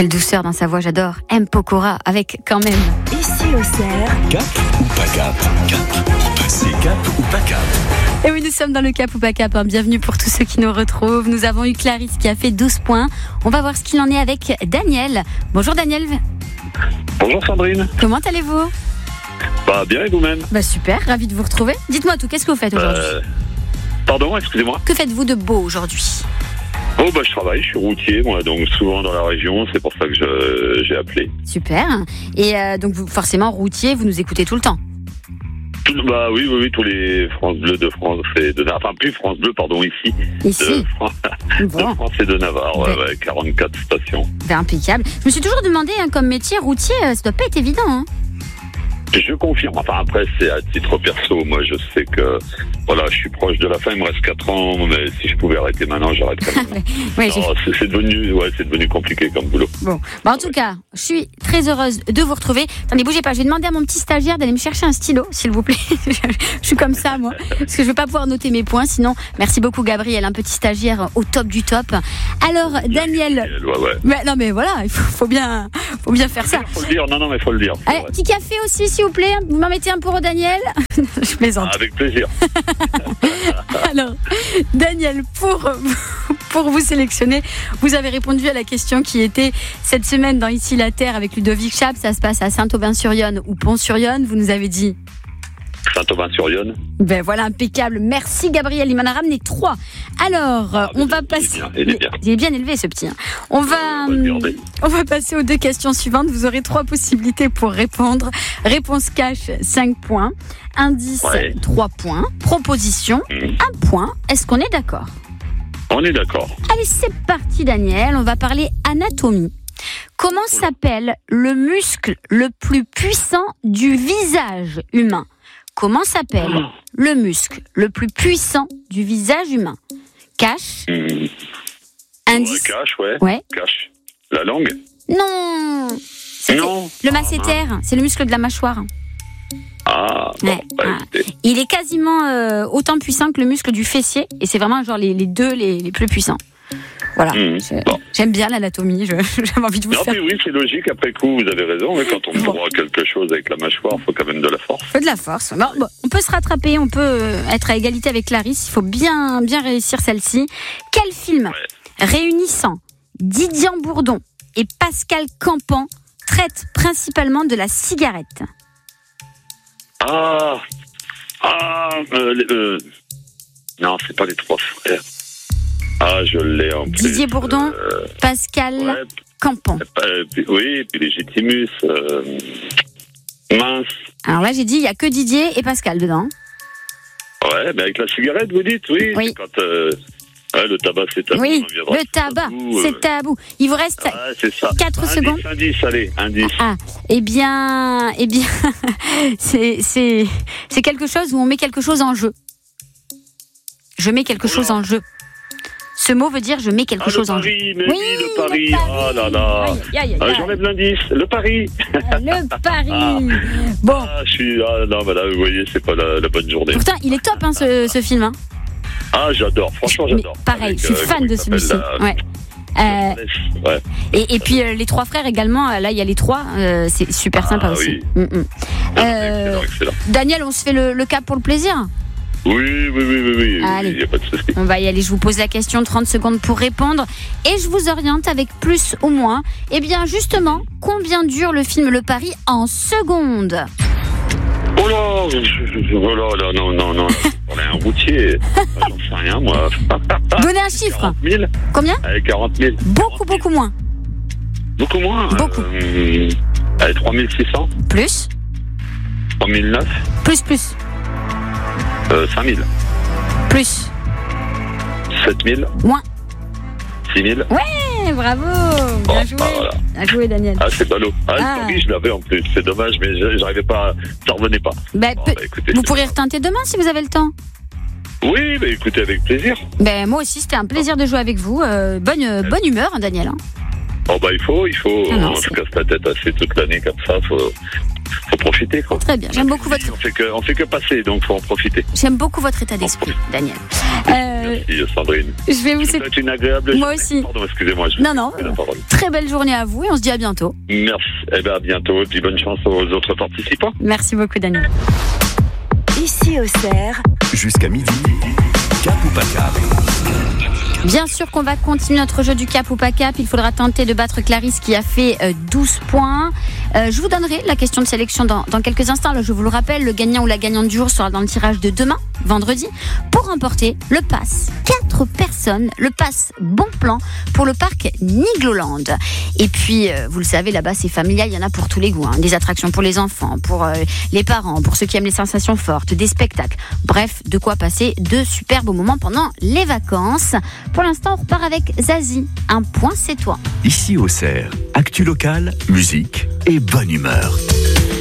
Quelle douceur dans sa voix, j'adore. M. Pokora avec quand même. Ici au Cerf. Cap ou pas cap? Cap ou passer cap ou pas cap? Et oui, nous sommes dans le Cap ou pas Cap. Bienvenue pour tous ceux qui nous retrouvent. Nous avons eu Clarisse qui a fait 12 points. On va voir ce qu'il en est avec Daniel. Bonjour Daniel. Bonjour Sandrine. Comment allez-vous ? Bien et vous-même? Super, ravi de vous retrouver. Dites-moi tout, qu'est-ce que vous faites aujourd'hui ? Pardon, excusez-moi. Que faites-vous de beau aujourd'hui ? Je travaille, je suis routier, moi, donc souvent dans la région, c'est pour ça que j'ai appelé. Super. Et donc vous, forcément, routier, vous nous écoutez tout le temps ? Oui, tous les France Bleu de France et de Navarre. Enfin, plus France Bleu, pardon, ici. Ici. De France et de Navarre, 44 stations. Impeccable. Je me suis toujours demandé, comme métier, routier, ça doit pas être évident, hein ? Je confirme. Enfin, après, c'est à titre perso. Moi, je sais que, je suis proche de la fin. Il me reste 4 ans, mais si je pouvais arrêter maintenant, j'arrêterais maintenant. C'est devenu compliqué comme boulot. Bon. En tout cas, je suis très heureuse de vous retrouver. Attendez, bougez pas. Je vais demander à mon petit stagiaire d'aller me chercher un stylo, s'il vous plaît. Je suis comme ça, moi. Parce que je vais pas pouvoir noter mes points. Sinon, merci beaucoup, Gabriel. Un petit stagiaire au top du top. Alors, Daniel. Non, mais voilà. Il faut bien faire ça. Faut le dire. Non, mais faut le dire. Allez, petit café aussi, s'il vous plaît. Vous m'en mettez un pour Daniel ? Je plaisante. Avec plaisir. Alors, Daniel, pour vous sélectionner, vous avez répondu à la question qui était cette semaine dans Ici la Terre avec Ludovic Chap. Ça se passe à Saint-Aubin-sur-Yonne ou Pont-sur-Yonne. Vous nous avez dit Saint-Aubin-sur-Yonne. Voilà, impeccable. Merci Gabriel, il m'en a ramené 3. Alors, on va passer. Il est bien élevé ce petit. On va passer aux 2 questions suivantes. Vous aurez 3 possibilités pour répondre. Réponse cash, 5 points. Indice, 3 points. Proposition, 1 point. Est-ce qu'on est d'accord ? On est d'accord. Allez, c'est parti Daniel. On va parler anatomie. Comment s'appelle le muscle le plus puissant du visage humain ? Comment s'appelle le muscle le plus puissant du visage humain ? Cache. Indice. Cache, ouais. Cache. La langue ? Non. Le masséter, c'est le muscle de la mâchoire. Il est quasiment autant puissant que le muscle du fessier. Et c'est vraiment genre les deux les plus puissants. Voilà, j'aime bien l'anatomie, j'avais envie de vous faire. Oui, c'est logique, après coup, vous avez raison, mais quand on voit quelque chose avec la mâchoire, il faut quand même de la force. Il faut de la force. Bon, on peut se rattraper, on peut être à égalité avec Clarisse, il faut bien réussir celle-ci. Quel film réunissant Didier Bourdon et Pascal Campan traite principalement de la cigarette ? Non, c'est pas les 3 frères. Je l'ai en plus. Didier Bourdon, Pascal Campan. Oui, puis Légitimus. Mince. Alors là, j'ai dit, il n'y a que Didier et Pascal dedans. Ouais, mais avec la cigarette, vous dites, oui. Oui. Quand, le tabac, c'est tabou. Oui, le tabac, c'est tabou. Il vous reste 4 secondes. Indice. Eh bien, c'est quelque chose où on met quelque chose en jeu. Je mets quelque chose en jeu. Ce mot veut dire je mets quelque chose en jeu. Le pari. Oh là là. J'enlève l'indice. Le pari. Le pari. Bon. Là, vous voyez, c'est pas la bonne journée. Pourtant, il est top, ce film. Hein. J'adore. Franchement, j'adore. Mais pareil, je suis fan de celui-ci. Et puis les 3 frères également. Là, il y a les 3. C'est super sympa aussi. Excellent. Daniel, on se fait le cap pour le plaisir ? Oui. Allez, il n'y a pas de souci. On va y aller, je vous pose la question, 30 secondes pour répondre et je vous oriente avec plus ou moins. Eh bien justement, combien dure le film Le Pari en secondes ? Oh là, non. On est un routier. J'en sais rien, moi. Donnez un chiffre. 40 000. Combien ? 40 000. Beaucoup moins. Beaucoup moins ? Beaucoup. 3 600. Plus ? 3 900. Plus. 5 000. Plus. 7 000. Moins. 6 000. Ouais, bravo. Bien joué. Bien joué, Daniel. C'est ballot. Oui, je l'avais en plus. C'est dommage, mais j'arrivais pas. Ça revenait pas. Écoutez, vous pourrez retenter demain si vous avez le temps. Oui, écoutez, avec plaisir. Moi aussi, c'était un plaisir de jouer avec vous. Bonne humeur, Daniel. Oh bah il faut en tout cas se la tête assez toute l'année comme ça, faut profiter quoi. Très bien, j'aime beaucoup votre... On fait que passer, donc faut en profiter. J'aime beaucoup votre état d'esprit, Daniel. Merci Sandrine. Je vais vous souhaiter une agréable Moi aussi. Pardon, excusez-moi. Non. Très belle journée à vous et on se dit à bientôt. Merci. À bientôt et puis bonne chance aux autres participants. Merci beaucoup Daniel. Ici au Cerf. Jusqu'à midi, cap ou pas cap? Bien sûr qu'on va continuer notre jeu du cap ou pas cap. Il faudra tenter de battre Clarisse qui a fait 12 points. Je vous donnerai la question de sélection dans quelques instants. Alors, je vous le rappelle, le gagnant ou la gagnante du jour sera dans le tirage de demain, vendredi, pour remporter le pass 4 personnes, le pass bon plan pour le parc Nigloland. Et puis, vous le savez, là-bas, c'est familial, il y en a pour tous les goûts. Des attractions pour les enfants, pour les parents, pour ceux qui aiment les sensations fortes, des spectacles. Bref, de quoi passer de super beaux moments pendant les vacances. Pour l'instant, on repart avec Zazie. Un point, c'est toi. Ici au Cerf, actu locale, musique et bonne humeur.